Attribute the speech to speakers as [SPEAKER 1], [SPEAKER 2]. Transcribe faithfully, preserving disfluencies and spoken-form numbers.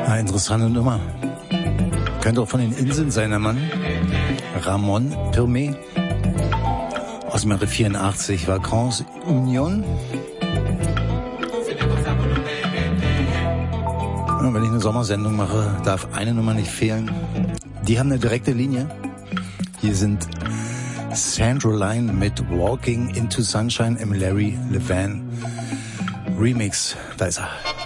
[SPEAKER 1] Interessante Nummer. Könnte auch von den Inseln sein, der Mann. Ramon Pirmé. Aus dem Jahre vierundachtzig. Vacances Union. Und wenn ich eine Sommersendung mache, darf eine Nummer nicht fehlen. Die haben eine direkte Linie. Hier sind Sandro Line mit Walking into Sunshine im Larry Levan Remix. Da ist er.